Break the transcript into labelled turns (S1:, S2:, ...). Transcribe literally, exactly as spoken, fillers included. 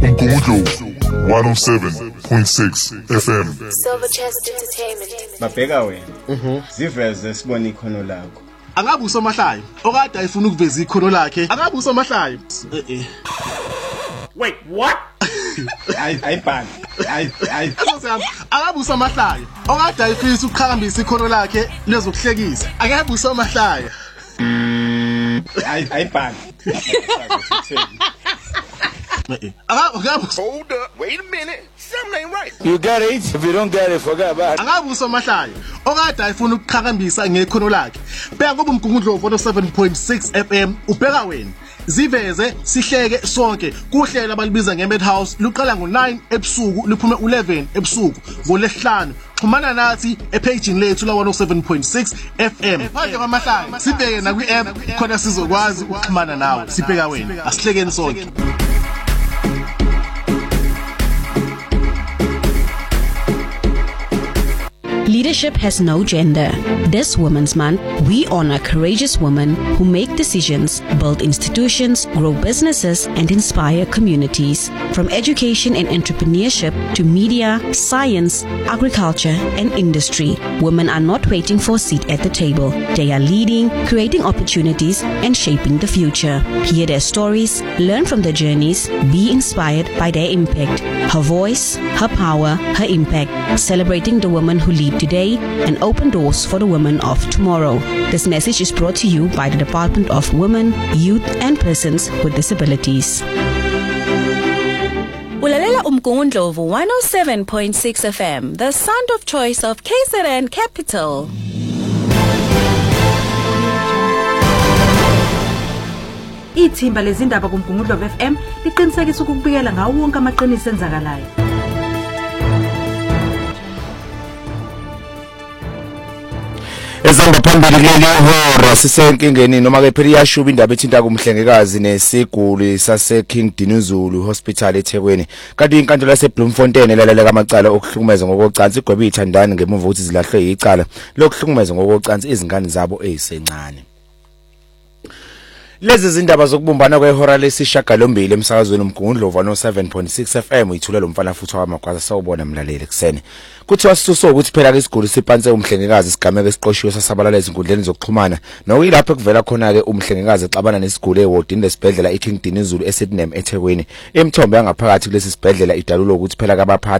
S1: Umgungundlovu one oh seven point six F M.
S2: Silverchest Entertainment.
S3: Babheka wena. Mhm. Siveze sibone ikhono lakho.
S4: Angabe usomahlayo okade ayifuna ukuveza ikhono lakhe. Angabe usomahlayo. Eh eh.
S3: Wait, what? I I ban. I I
S4: Angabe usomahlayo okade ayifisa ukuqhakambisa ikhono lakhe lezokuhlekisa. Angabe usomahlayo.
S3: I I ban.
S5: Hold up, wait a minute. Something ain't right.
S6: You get it? If you don't get it, forget about it.
S4: Angabe usomahlayo okade ayifuna ukuqhakambisa ngekhono lakhe. Bheka ngoba umgungundlovu one oh seven point six F M ubheka wena. Ziveze sihleke sonke kuhlela abalibiza ngeMadhouse luqala ngo nine ebusuku luphume eleven ebusuku ngolesihlanu. Xhumana nathi epagini lethu la one oh seven point six F M. Phakathi kwamahlaya sibheke na kwi-app khona sizokwazi ukuxhumana nawe. Sibheka wena asihlekeni sonke.
S7: Leadership has no gender. This Women's Month, we honor courageous women who make decisions, build institutions, grow businesses, and inspire communities. From education and entrepreneurship to media, science, agriculture, and industry, women are not waiting for a seat at the table. They are leading, creating opportunities, and shaping the future. Hear their stories, learn from their journeys, be inspired by their impact. Her voice, her power, her impact, celebrating the women who lead today and open doors for the women of tomorrow. This message is brought to you by the Department of Women, Youth and Persons with Disabilities.
S8: Ulalela Umgungundlovu one oh seven point six F M, the sound of choice of K Z N Capital.
S9: Ithimba lezindaba kuMgungundlovu F M liqinisekisa ukubikela ngawo wonke amaqiniso enzakalayo.
S6: Esangaphambili kuleli hora sisenkingeni noma ke phela iyashuba indaba ethinta kumhlengekazi nesiguli sase King Dinuzulu Hospital eThekwini. Kanti inkantolo yase Bloemfontein elalela kamacala okuhlukumeza ngokocansi igwebe ithandani ngemuva ukuthi zilahlwe icala lokuhlukumeza ngokocansi izingane zabo ezisencane. Lezi zindaba zokubumbana kwehora lesishagalombili emsakazweni uMgungundlovu one oh seven point six F M uyithula lo mfana futhi wamagwaza sawubona mlaleli kusene. Kuthiwa sisuso ukuthi phela ke isiguli siphanse umhlengekazi isigameko esiqoshiwe sasabalala ezinkundleni zokuxhumana nokuyilapho kuvela khona ke umhlengekazi exabana nesiguli ewardini lesibhedlela iKing Dinuzulu eSydney eThekwini. Imithombo yangaphakathi kulesi sibhedlela idalulo ukuthi phela kabaphathi